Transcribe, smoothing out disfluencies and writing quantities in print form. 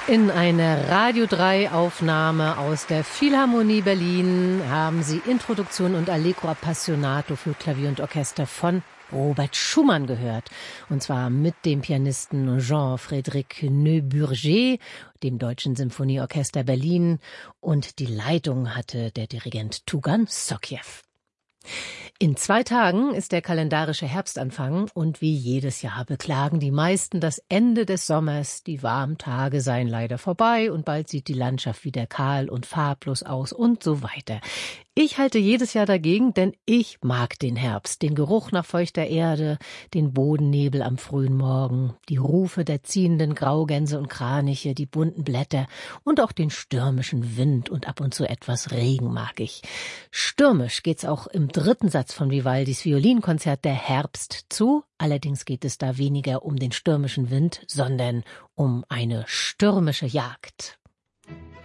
In einer Radio 3 Aufnahme aus der Philharmonie Berlin haben Sie Introduktion und Allegro Appassionato für Klavier und Orchester von Robert Schumann gehört. Und zwar mit dem Pianisten Jean-Frédéric Neuburger, dem Deutschen Symphonieorchester Berlin. Und die Leitung hatte der Dirigent Tugan Sokiew. In 2 Tagen ist der kalendarische Herbstanfang und wie jedes Jahr beklagen die meisten das Ende des Sommers. Die warmen Tage seien leider vorbei und bald sieht die Landschaft wieder kahl und farblos aus und so weiter. Ich halte jedes Jahr dagegen, denn ich mag den Herbst, den Geruch nach feuchter Erde, den Bodennebel am frühen Morgen, die Rufe der ziehenden Graugänse und Kraniche, die bunten Blätter und auch den stürmischen Wind und ab und zu etwas Regen mag ich. Stürmisch geht's auch im 3. Satz von Vivaldis Violinkonzert Der Herbst zu. Allerdings geht es da weniger um den stürmischen Wind, sondern um eine stürmische Jagd.